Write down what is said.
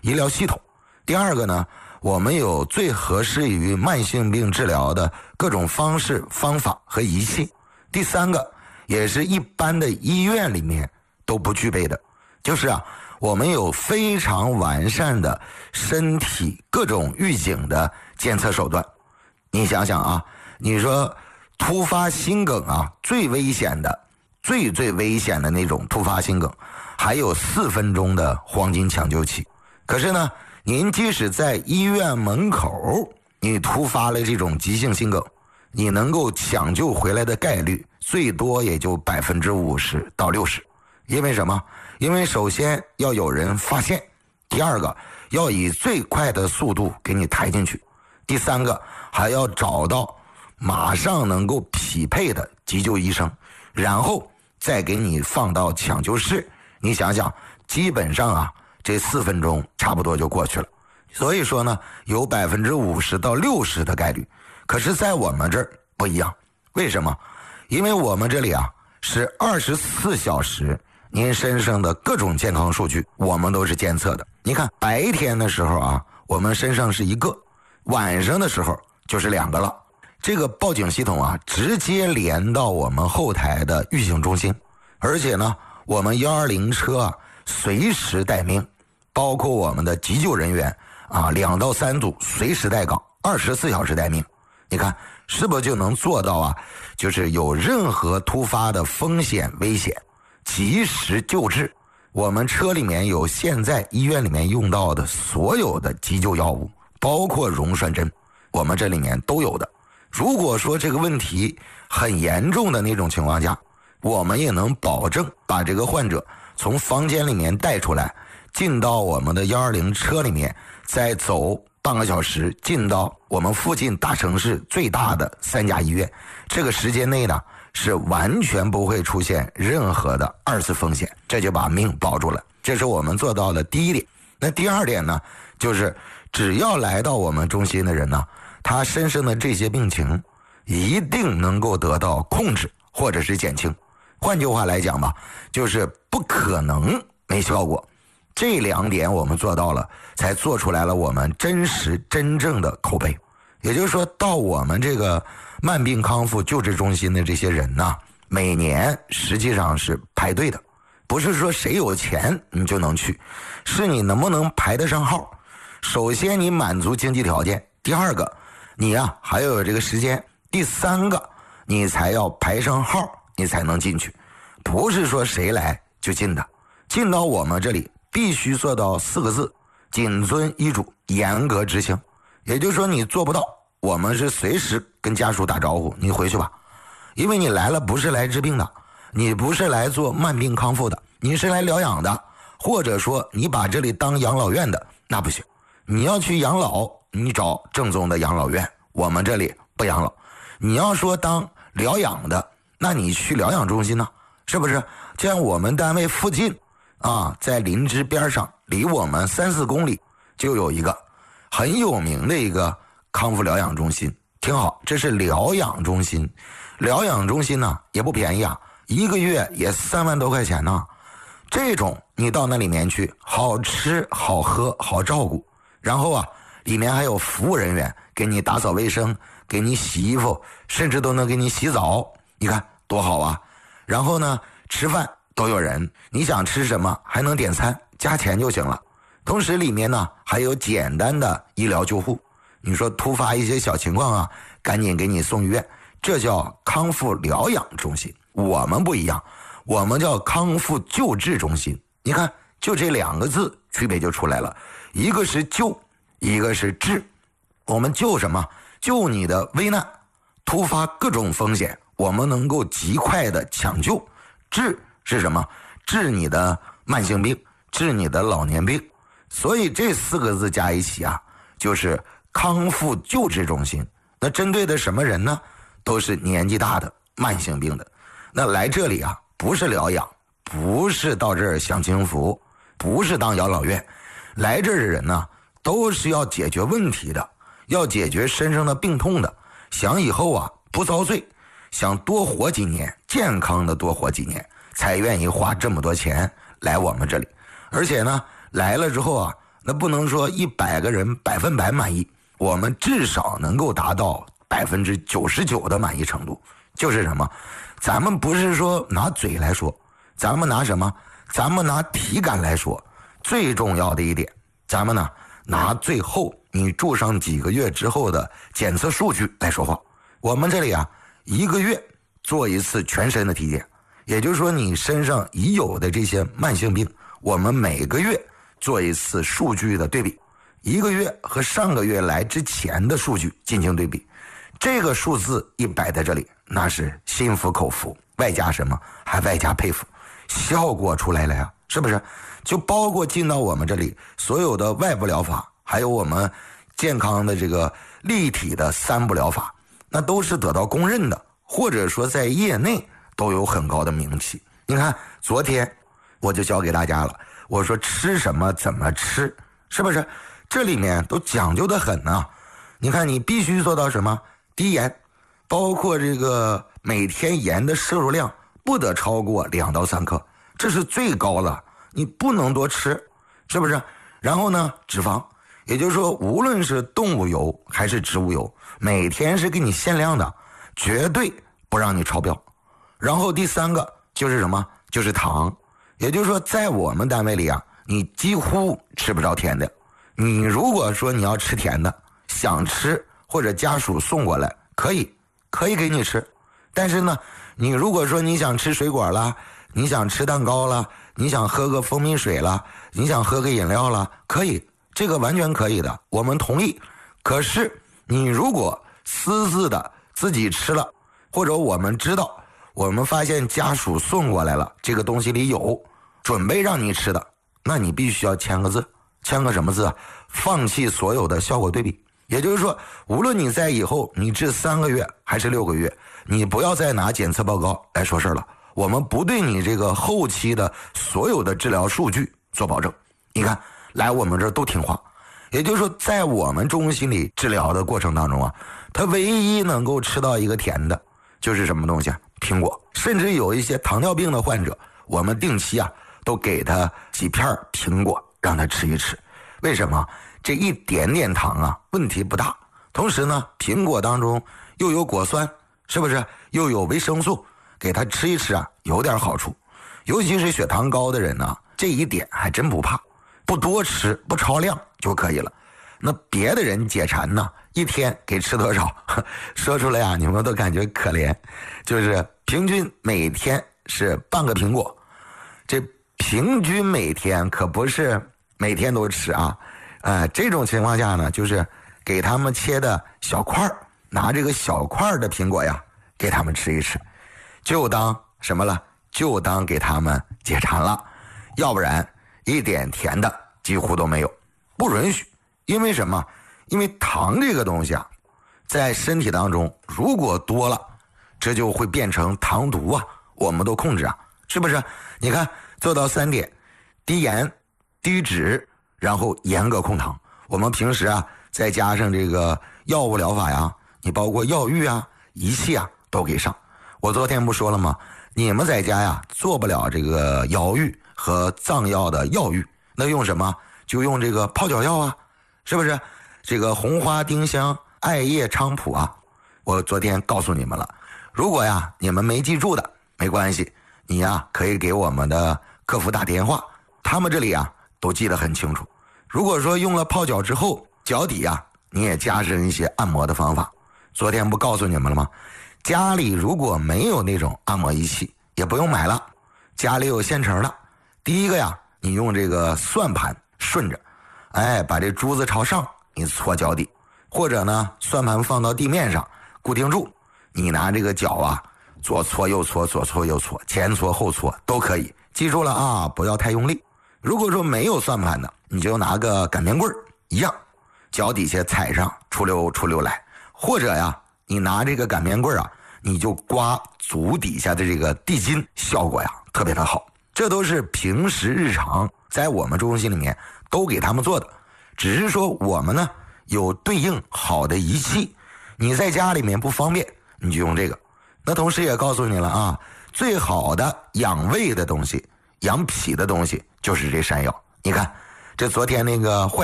医疗系统。第二个呢，我们有最合适于慢性病治疗的各种方式、方法和仪器。第三个，也是一般的医院里面都不具备的，就是我们有非常完善的身体各种预警的监测手段。你想想你说突发心梗最危险的、最危险的那种突发心梗，还有4分钟的黄金抢救期。可是呢，您即使在医院门口，你突发了这种急性心梗，你能够抢救回来的概率最多也就50%到60%。因为什么？因为首先要有人发现，第二个要以最快的速度给你抬进去，第三个还要找到马上能够匹配的急救医生，然后再给你放到抢救室。你想想，基本上这4分钟差不多就过去了。所以说呢，有50%到60%的概率。可是在我们这儿不一样，为什么？因为我们这里是24小时，您身上的各种健康数据我们都是监测的。你看白天的时候我们身上是1个，晚上的时候就是2个了。这个报警系统直接连到我们后台的预警中心，而且呢，我们120车随时待命，包括我们的急救人员2到3组随时待岗，24小时待命。你看是不是就能做到就是有任何突发的风险危险及时救治。我们车里面有现在医院里面用到的所有的急救药物，包括溶栓针，我们这里面都有的。如果说这个问题很严重的那种情况下，我们也能保证把这个患者从房间里面带出来，进到我们的120车里面，再走半个小时进到我们附近大城市最大的3家医院。这个时间内呢，是完全不会出现任何的2次风险，这就把命保住了。这是我们做到的第一点。那第二点呢，就是只要来到我们中心的人呢，他身上的这些病情一定能够得到控制或者是减轻。换句话来讲吧，就是不可能没效果。这2点我们做到了，才做出来了我们真正的口碑。也就是说，到我们这个慢病康复救治中心的这些人每年实际上是排队的，不是说谁有钱你就能去，是你能不能排得上号。首先你满足经济条件，第二个你还要有这个时间，第三个你才要排上号，你才能进去。不是说谁来就进的，进到我们这里必须做到4个字：谨遵医嘱，严格执行。也就是说你做不到，我们是随时跟家属打招呼，你回去吧。因为你来了不是来治病的，你不是来做慢病康复的，你是来疗养的，或者说你把这里当养老院的，那不行。你要去养老，你找正宗的养老院，我们这里不养老。你要说当疗养的，那你去疗养中心呢，是不是？这样我们单位附近在林芝边上，离我们3-4公里就有一个很有名的一个康复疗养中心。挺好，这是疗养中心。疗养中心呢也不便宜1个月也3万多块钱呢。这种你到那里面去，好吃好喝好照顾，然后里面还有服务人员给你打扫卫生，给你洗衣服，甚至都能给你洗澡，你看多好然后呢，吃饭都有人，你想吃什么还能点餐，加钱就行了。同时里面呢还有简单的医疗救护，你说突发一些小情况赶紧给你送医院，这叫康复疗养中心。我们不一样，我们叫康复救治中心。你看就这2个字区别就出来了，一个是救，一个是治。我们救什么？救你的危难，突发各种风险我们能够极快的抢救。治是什么？治你的慢性病，治你的老年病。所以这4个字加一起就是康复救治中心。那针对的什么人呢？都是年纪大的慢性病的。那来这里不是疗养，不是到这儿享清福，不是当养老院。来这儿的人呢，都是要解决问题的，要解决身上的病痛的，想以后不遭罪，想多活几年，健康的多活几年，才愿意花这么多钱来我们这里。而且呢，来了之后那不能说100个人100%满意，我们至少能够达到99%的满意程度。就是什么？咱们不是说拿嘴来说，咱们拿什么？咱们拿体感来说。最重要的一点，咱们呢拿最后你住上几个月之后的检测数据来说话。我们这里啊，1个月做一次全身的体检，也就是说你身上已有的这些慢性病，我们每个月做一次数据的对比，1个月和上个月来之前的数据进行对比，这个数字一摆在这里，那是心服口服，外加什么？还外加佩服，效果出来了呀，是不是？就包括进到我们这里所有的外部疗法，还有我们健康的这个立体的3步疗法，那都是得到公认的，或者说在业内都有很高的名气。你看昨天我就教给大家了，我说吃什么怎么吃，是不是？这里面都讲究的很啊。你看你必须做到什么？低盐，包括这个每天盐的摄入量不得超过2到3克，这是最高了，你不能多吃，是不是？然后呢，脂肪，也就是说无论是动物油还是植物油，每天是给你限量的，绝对不让你超标。然后第3个就是什么？就是糖，也就是说在我们单位里啊，你几乎吃不着甜的。你如果说你要吃甜的，想吃或者家属送过来，可以给你吃。但是呢，你如果说你想吃水果啦，你想吃蛋糕啦，你想喝个蜂蜜水啦，你想喝个饮料啦，可以，这个完全可以的，我们同意。可是你如果私自的自己吃了，或者我们知道，我们发现家属送过来了，这个东西里有准备让你吃的，那你必须要签个字，签个什么字啊？放弃所有的效果对比。也就是说，无论你在以后你治3个月还是6个月，你不要再拿检测报告来说事了。我们不对你这个后期的所有的治疗数据做保证。你看，来我们这儿都听话。也就是说，在我们中心里治疗的过程当中啊，他唯一能够吃到一个甜的，就是什么东西啊？苹果。甚至有一些糖尿病的患者，我们定期啊都给他几片苹果，让他吃一吃。为什么？这一点点糖啊，问题不大。同时呢，苹果当中又有果酸，是不是？又有维生素，给他吃一吃啊，有点好处。尤其是血糖高的人呢，这一点还真不怕，不多吃，不超量就可以了。那别的人解馋呢，一天给吃多少？说出来啊，你们都感觉可怜。就是平均每天是半个苹果，这平均每天可不是每天都吃啊。这种情况下呢，就是给他们切的小块，拿这个小块的苹果呀，给他们吃一吃，就当什么了？就当给他们解馋了。要不然一点甜的几乎都没有，不允许。因为什么？因为糖这个东西啊，在身体当中如果多了，这就会变成糖毒啊，我们都控制啊，是不是？你看做到3点，低盐、低脂，然后严格控糖。我们平时啊，再加上这个药物疗法呀，你包括药浴啊、仪器啊都给上。我昨天不说了吗？你们在家呀做不了这个药浴和藏药的药浴，那用什么？就用这个泡脚药啊，是不是？这个红花丁香、艾叶菖蒲啊，我昨天告诉你们了。如果呀你们没记住的，没关系，你呀可以给我们的客服打电话，他们这里啊都记得很清楚。如果说用了泡脚之后，脚底啊你也加上一些按摩的方法。昨天不告诉你们了吗？家里如果没有那种按摩仪器，也不用买了，家里有现成的。第一个呀，你用这个算盘顺着，把这珠子朝上，你搓脚底，或者呢，算盘放到地面上固定住，你拿这个脚啊，左搓右搓，左搓右搓，前搓后搓都可以。记住了啊，不要太用力。如果说没有算盘的，你就拿个擀面棍一样，脚底下踩上，出溜出溜来。或者呀，你拿这个擀面棍啊，你就刮足底下的这个地筋，效果呀特别的好。这都是平时日常在我们中心里面都给他们做的，只是说我们呢有对应好的仪器，你在家里面不方便，你就用这个。那同时也告诉你了啊，最好的养胃的东西、养脾的东西就是这山药。你看这昨天那个会